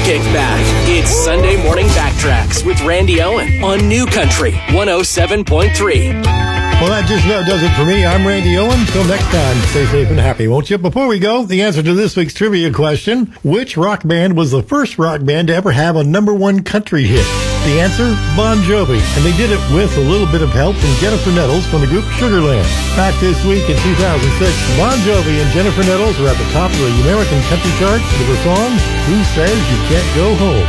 Kick back. It's Sunday Morning Backtracks with Randy Owen on New Country 107.3. Well, that just about does it for me. I'm Randy Owen. Till next time, stay safe and happy, won't you? Before we go, the answer to this week's trivia question: which rock band was the first rock band to ever have a #1 country hit? The answer, Bon Jovi. And they did it with a little bit of help from Jennifer Nettles from the group Sugarland. Back this week in 2006, Bon Jovi and Jennifer Nettles were at the top of the American country chart with the song, Who Says You Can't Go Home?